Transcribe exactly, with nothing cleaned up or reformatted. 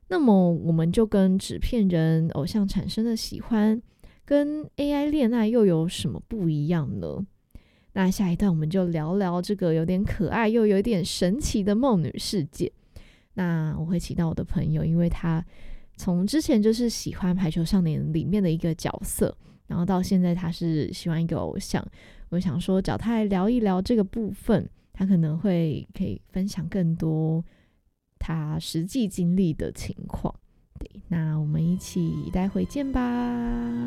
那么我们就跟纸片人偶像产生的喜欢，跟 A I 恋爱又有什么不一样呢？那下一段我们就聊聊这个有点可爱又有点神奇的梦女世界。那我会请到我的朋友，因为他从之前就是喜欢排球少年里面的一个角色，然后到现在他是喜欢一个偶像，我想说找他来聊一聊这个部分，他可能会可以分享更多他实际经历的情况。对，那我们一起待会见吧。